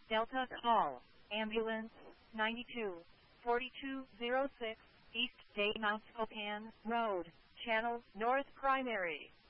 Delta call. Ambulance 92 4206 East Day Mount Copan Road, Channel North Primary.